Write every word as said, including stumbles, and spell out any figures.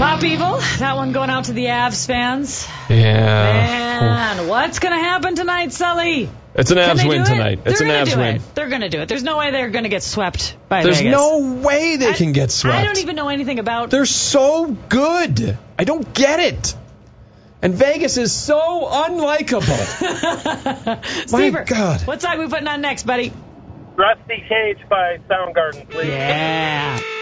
Pop Evil, that one going out to the Avs fans. Yeah. Man, what's going to happen tonight, Sully? It's an Avs win it? tonight. It's they're an Avs do win. It. They're going to do it. There's no way they're going to get swept by There's Vegas. no way they I, can get swept. I don't even know anything about... They're so good. I don't get it. And Vegas is so unlikable. My God. What song are we putting on next, buddy? Rusty Cage by Soundgarden, please. Yeah.